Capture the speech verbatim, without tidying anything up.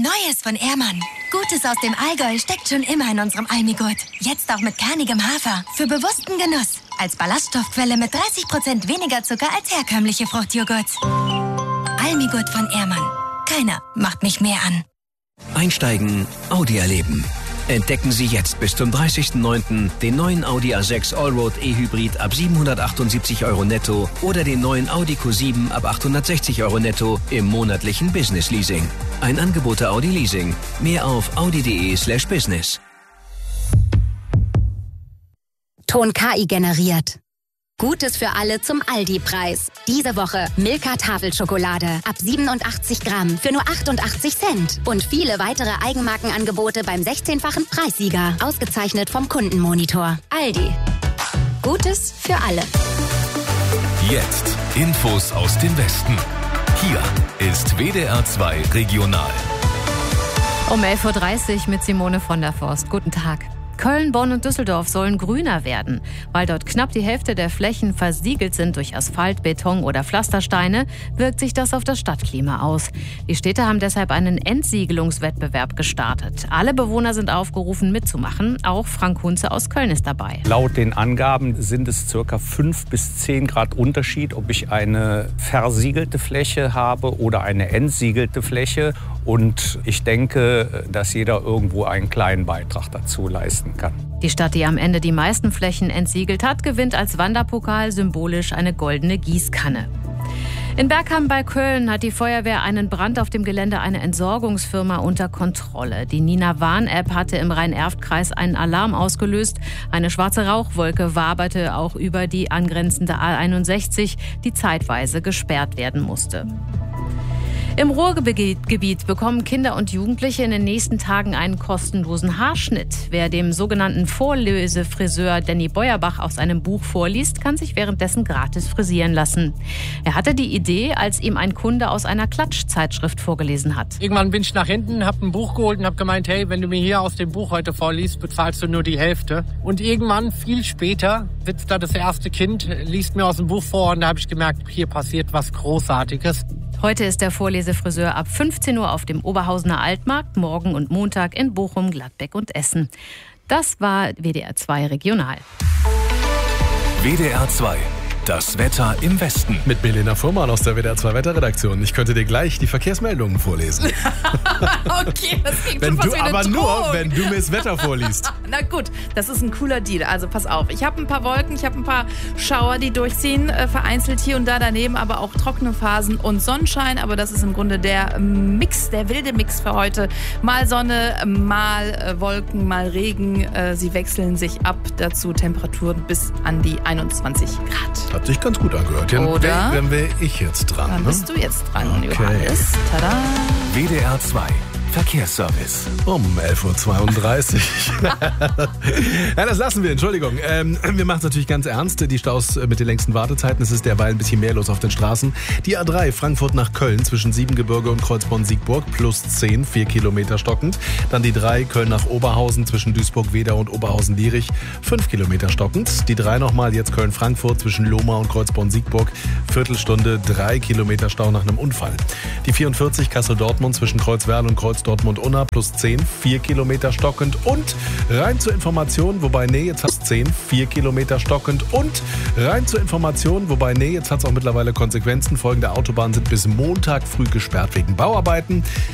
Neues von Ehrmann. Gutes aus dem Allgäu steckt schon immer in unserem Almigurt. Jetzt auch mit kernigem Hafer. Für bewussten Genuss. Als Ballaststoffquelle mit dreißig Prozent weniger Zucker als herkömmliche Fruchtjoghurts. Almigurt von Ehrmann. Keiner macht mich mehr an. Einsteigen, Audi erleben. Entdecken Sie jetzt bis zum dreißigsten neunten den neuen Audi A sechs Allroad E-Hybrid ab siebenhundertachtundsiebzig Euro netto oder den neuen Audi Q sieben ab achthundertsechzig Euro netto im monatlichen Business Leasing. Ein Angebot der Audi Leasing. Mehr auf audi.de slash business. Ton K I generiert. Gutes für alle zum Aldi-Preis. Diese Woche Milka Tafelschokolade ab siebenundachtzig Gramm für nur achtundachtzig Cent. Und viele weitere Eigenmarkenangebote beim sechzehnfachen Preissieger. Ausgezeichnet vom Kundenmonitor. Aldi. Gutes für alle. Jetzt Infos aus dem Westen. Hier ist W D R zwei Regional. Um elf Uhr dreißig mit Simone von der Forst. Guten Tag. Köln, Bonn und Düsseldorf sollen grüner werden. Weil dort knapp die Hälfte der Flächen versiegelt sind durch Asphalt, Beton oder Pflastersteine, wirkt sich das auf das Stadtklima aus. Die Städte haben deshalb einen Entsiegelungswettbewerb gestartet. Alle Bewohner sind aufgerufen, mitzumachen. Auch Frank Hunze aus Köln ist dabei. Laut den Angaben sind es ca. fünf bis zehn Grad Unterschied, ob ich eine versiegelte Fläche habe oder eine entsiegelte Fläche. Und ich denke, dass jeder irgendwo einen kleinen Beitrag dazu leisten kann. Die Stadt, die am Ende die meisten Flächen entsiegelt hat, gewinnt als Wanderpokal symbolisch eine goldene Gießkanne. In Bergham bei Köln hat die Feuerwehr einen Brand auf dem Gelände einer Entsorgungsfirma unter Kontrolle. Die Nina Warn-App hatte im Rhein-Erft-Kreis einen Alarm ausgelöst. Eine schwarze Rauchwolke waberte auch über die angrenzende A einundsechzig, die zeitweise gesperrt werden musste. Im Ruhrgebiet bekommen Kinder und Jugendliche in den nächsten Tagen einen kostenlosen Haarschnitt. Wer dem sogenannten Vorlesefriseur Danny Beuerbach aus einem Buch vorliest, kann sich währenddessen gratis frisieren lassen. Er hatte die Idee, als ihm ein Kunde aus einer Klatschzeitschrift vorgelesen hat. Irgendwann bin ich nach hinten, habe ein Buch geholt und habe gemeint, hey, wenn du mir hier aus dem Buch heute vorliest, bezahlst du nur die Hälfte. Und irgendwann, viel später, sitzt da das erste Kind, liest mir aus dem Buch vor und da habe ich gemerkt, hier passiert was Großartiges. Heute ist der Vorlesefriseur ab fünfzehn Uhr auf dem Oberhausener Altmarkt, morgen und Montag in Bochum, Gladbeck und Essen. Das war W D R zwei Regional. W D R zwei. Das Wetter im Westen. Mit Milena Fuhrmann aus der W D R zwei Wetterredaktion. Ich könnte dir gleich die Verkehrsmeldungen vorlesen. Okay, das klingt wenn schon fast du, wie eine aber Drohung. nur, wenn du mir das Wetter vorliest. Na gut, das ist ein cooler Deal. Also pass auf, ich habe ein paar Wolken, ich habe ein paar Schauer, die durchziehen, äh, vereinzelt hier und da daneben, aber auch trockene Phasen und Sonnenschein. Aber das ist im Grunde der Mix, der wilde Mix für heute. Mal Sonne, mal äh, Wolken, mal Regen. Äh, sie wechseln sich ab. Dazu Temperaturen bis an die einundzwanzig Grad. Hat sich ganz gut angehört. Dann Oder? Dann wäre ich jetzt dran. Dann ne? bist du jetzt dran, Okay. Johannes. Tada! W D R zwei. Verkehrsservice. Um elf Uhr zweiunddreißig. Ja, das lassen wir, Entschuldigung. Ähm, wir machen es natürlich ganz ernst. Die Staus mit den längsten Wartezeiten. Es ist derweil ein bisschen mehr los auf den Straßen. Die A drei Frankfurt nach Köln zwischen Siebengebirge und Kreuzborn-Siegburg plus zehn, vier Kilometer stockend. Dann die drei Köln nach Oberhausen zwischen Duisburg-Wedau und Oberhausen-Lierich, fünf Kilometer stockend. Die drei nochmal jetzt Köln-Frankfurt zwischen Lohmar und Kreuzborn-Siegburg, Viertelstunde, drei Kilometer Stau nach einem Unfall. Die vierundvierzig Kassel-Dortmund zwischen Kreuzwerl und Kreuz Dortmund-Unna plus zehn, vier Kilometer stockend und rein zur Information, wobei, nee, jetzt hat es zehn, vier Kilometer stockend und rein zur Information, wobei, nee, jetzt hat es auch mittlerweile Konsequenzen. Folgende Autobahnen sind bis Montag früh gesperrt wegen Bauarbeiten.